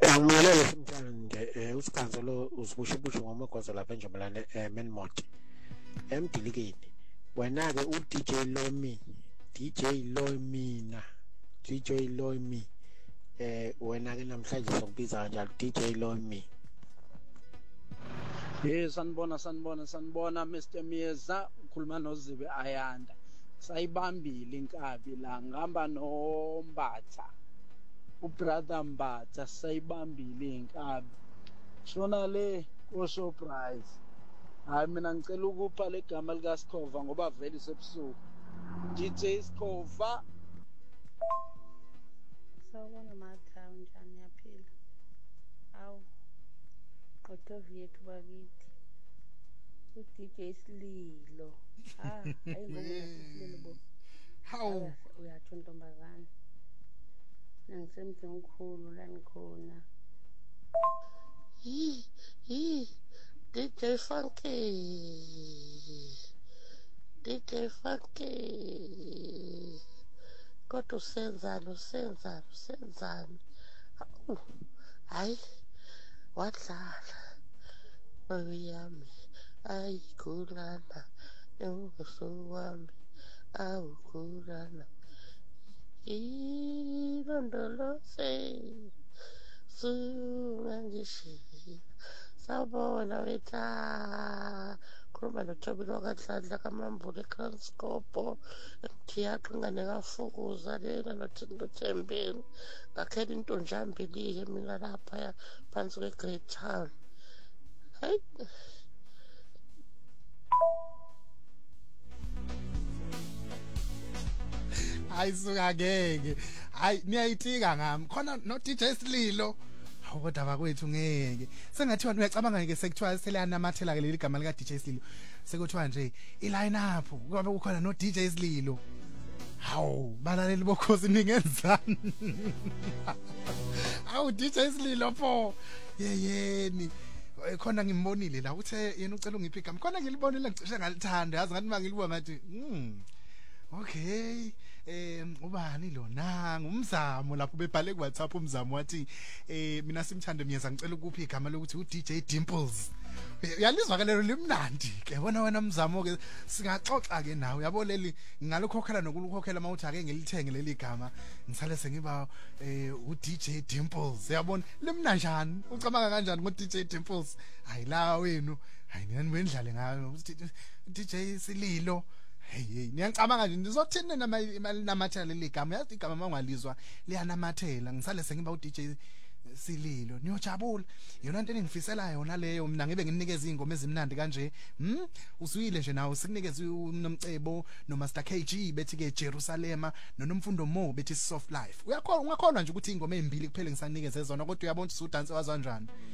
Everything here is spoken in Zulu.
Angibulele simthande usikhanzelo usibushibushe ngomagwaza lapha enjabalane Menmont emdilikeni wena ke uDJ Lomi DJ Lomina DJ Lomi wena ke namhlanje sokubiza kanjalo DJ Lomi. Sanibona Mr Mieza ukhuluma noZibe Ayanda sayibambile inkabi la ngihamba noMbatha ubrother Mbatha sayibambile inkabi shona le koShoprice. Hayi mina ngicela ukupha legama lika Skova ngoba vele sebusuku DJ Skova. Sawubona Matha njani yaphila? Awu qotho yethu bakithi uDJ Slilo ayingoma Slilo bo hawu uyatsho ntombazana nangisemzini omkhulu la nikhona DJ Funky kodwa usenzani hayi wadlala oyami ayikhulana enguso wami awukhulana ilondoloze sungangishiya sabona wetha khuluma noThobile wakadladla kaMambule eKranskop ngiyaqha ingane kafukuza lena noThembeni ngakhela into njambili mina lapha phansi kweGreat Town. Hayi ayisuka ngeke hayi niyayitika ngami khona no DJ Slilo kodwa bakwethu ngeke sengathiwa uyacabanga ngeke sekuthiwa seliyanamathela ke leli gama lika DJ Slilo sekuthiwa nje iline up kube kukhona no DJ Slilo hawu balaleli bokhosi ningenzani awu DJ Slilo pho yeyeni khona ngimbonile la uthe yena ucela ungiphi igama khona ngilibonile ngicishe ngalithanda yazi ngathi mangilibuka ngathi okay ubani lona ngumzamo lapho bebhale ku WhatsApp umzamo wathi mina simthande Miyeza ngicela ukuphi igama lokuthi uDJ Dimples uyalizwa ke lelo limnandi ke bona wena mzamo ke singaxoxa ke nawe yabo leli ngalokhokhela nokulukhokhela mawuthi ake ngilithenge leli gama ngisale sengiba uDJ Dimples yabona limnanjani ucabanga kanjani ngoDJ Dimples hayi la wenu hayi nani wendlale ngayo DJ Sililo. Hey niyangicabanga nje nizothini namathela leli gama yazi igama mangalizwa liyanamathela ngisale sengiba uDJ Sililo niyojabula yona into engifisela yona leyo mina ngibe nginikeza ingoma ezimnandi kanje usuyile nje nawe sikunikeza uNomcebo no Master KG bethi ke Jerusalema noNomfundo Mo bethi Soft Life ungakholwa nje ukuthi ingoma ezimbili kuphela ngisanikeze zona kodwa uyabona ukuthi udansi wazanjani.